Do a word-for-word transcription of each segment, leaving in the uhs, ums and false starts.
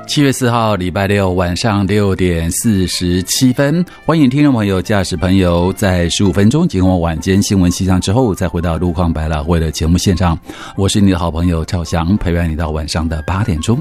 七月四号礼拜六晚上六点四十七分，欢迎听众朋友、驾驶朋友在十五分钟经过晚间新闻气象之后，再回到路况百老汇的节目现场。我是你的好朋友赵翔，陪伴你到晚上的八点钟。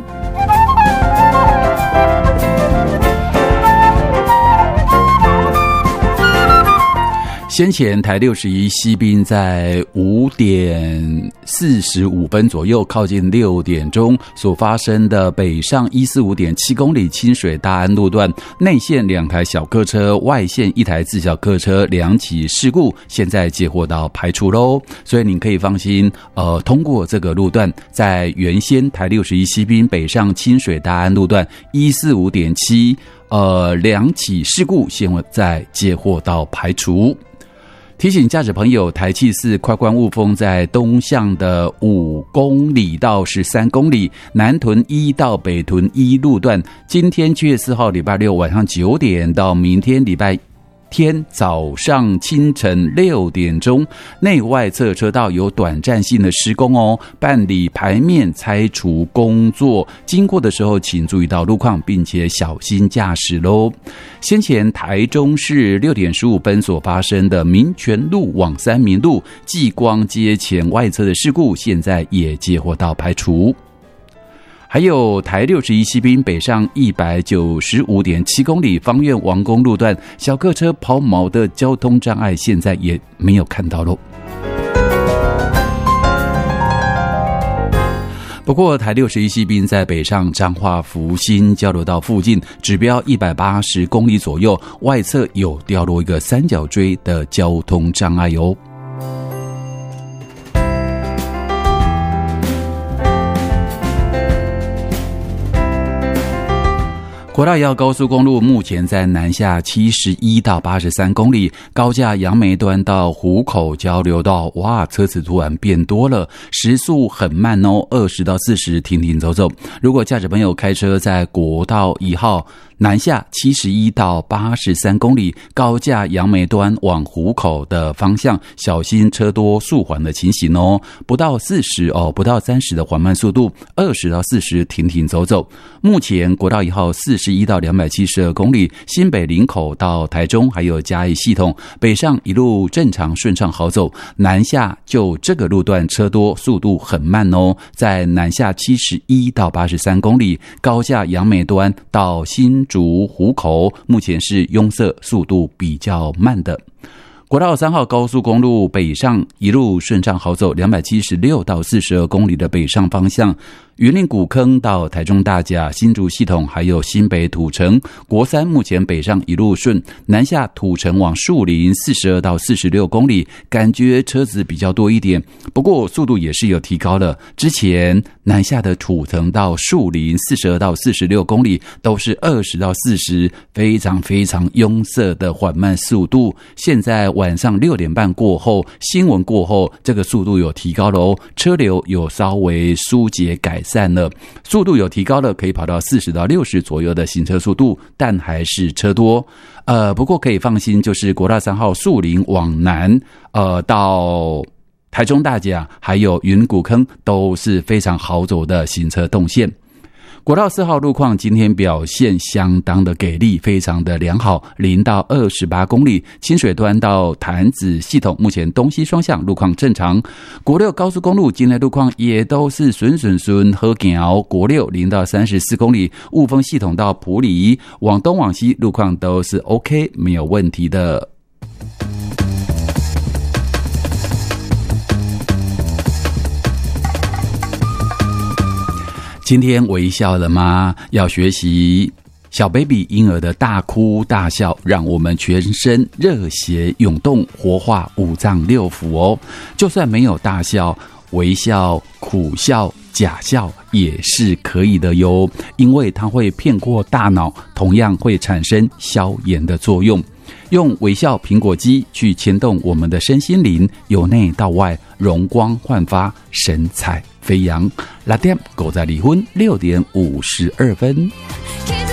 先前台六十一西滨在五点四十五分左右，靠近六点钟所发生的北上一四五点七公里清水大安路段内线两台小客车，外线一台自小客车两起事故，现在接获到排除咯，所以您可以放心，呃，通过这个路段，在原先台六十一西滨北上清水大安路段一四五点七，呃，两起事故现在接获到排除。提醒驾驶朋友，台七四快关雾峰在东向的五公里到十三公里，南屯一到北屯一路段，今天七月四号礼拜六晚上九点到明天礼拜天早上清晨六点钟，内外侧车道有短暂性的施工哦，办理排面拆除工作，经过的时候请注意到路况，并且小心驾驶咯。先前台中市六点十五分所发生的民权路往三民路继光街前外侧的事故，现在也接获到排除。还有台六十一西滨北上一百九十五点七公里芳苑王宫路段小客车抛锚的交通障碍，现在也没有看到咯。不过台六十一西滨在北上彰化福兴交流道附近，指标一百八十公里左右，外侧有掉落一个三角锥的交通障碍哦。国道一号高速公路目前在南下七十一到八十三公里，高架杨梅端到湖口交流道，哇，车子突然变多了，时速很慢哦，二十到四十停停走走。如果驾驶朋友开车在国道一号南下七十一到八十三公里，高架杨梅端往湖口的方向，小心车多速缓的情形哦，不到四十哦，不到三十的缓慢速度，二十到四十停停走走。目前国道一号四十一到两百七十二公里，新北林口到台中还有嘉义系统北上一路正常顺畅好走，南下就这个路段车多速度很慢哦，在南下七十一到八十三公里，高架杨梅端到新竹湖口目前是拥塞，速度比较慢的。国道三号高速公路北上一路顺畅好走，两百七十六到四十二公里的北上方向，云林古坑到台中大甲、新竹系统还有新北土城，国三目前北上一路顺，南下土城往树林四十二到四十六公里，感觉车子比较多一点，不过速度也是有提高了。之前南下的土城到树林四十二到四十六公里都是二十到四十，非常非常拥塞的缓慢速度。现在晚上六点半过后，新闻过后，这个速度有提高了哦，车流有稍微疏解改善散了，速度有提高了，可以跑到四十到六十左右的行车速度，但还是车多。呃，不过可以放心，就是国道三号树林往南，呃，到台中大甲还有云古坑都是非常好走的行车动线。国道四号路况今天表现相当的给力，非常的良好，零到二十八公里，清水端到潭子系统目前东西双向路况正常。国六高速公路今天路况也都是顺顺顺好行，国六零到三十四公里，雾峰系统到埔里往东往西路况都是 OK 没有问题的。今天微笑了吗？要学习小 baby 婴儿的大哭大笑，让我们全身热血涌动，活化五脏六腑哦。就算没有大笑，微笑、苦笑、假笑也是可以的哟，因为它会骗过大脑，同样会产生消炎的作用。用微笑苹果肌去牵动我们的身心灵，由内到外容光焕发，神采飞扬。六点狗在离婚，六点五十二分。